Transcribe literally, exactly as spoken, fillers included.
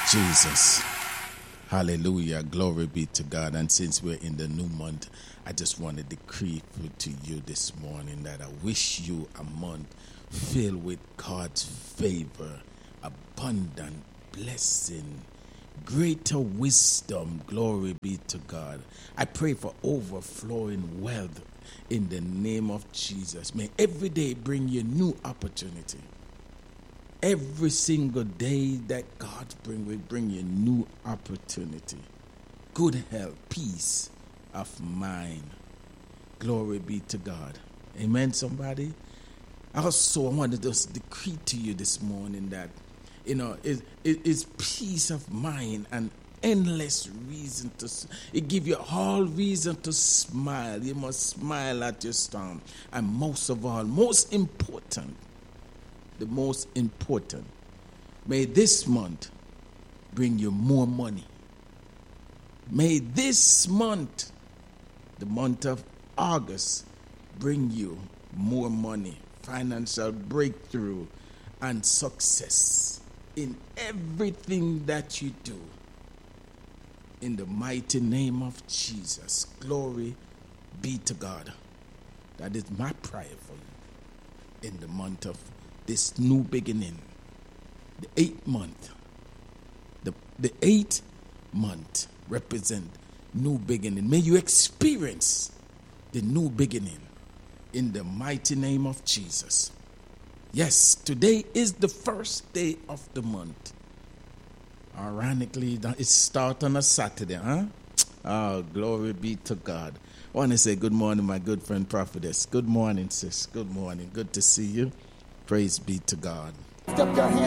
Jesus. Hallelujah. Glory be to God. And since we're in the new month, I just want to decree to you this morning that I wish you a month filled with God's favor, abundant blessing, greater wisdom. Glory be to God. I pray for overflowing wealth in the name of Jesus. May every day bring you new opportunity. Every single day that God bring will bring you new opportunity, good health, peace of mind. Glory be to God. Amen, somebody? Also, I want to just decree to you this morning that, you know, it, it, it's peace of mind and endless reason to, it give you all reason to smile. You must smile at your storm. And most of all, most important, the most important, may this month bring you more money. May this month, the month of August, bring you more money, financial breakthrough, and success in everything that you do. In the mighty name of Jesus, glory be to God. That is my prayer for you in the month of this new beginning, the eighth month. The, the eighth month represent new beginning. May you experience the new beginning in the mighty name of Jesus. Yes, today is the first day of the month. Ironically, it starts on a Saturday, huh? Oh, glory be to God. I want to say good morning, my good friend prophetess. Good morning, sis. Good morning. Good to see you. Praise be to God. Lift up your hands.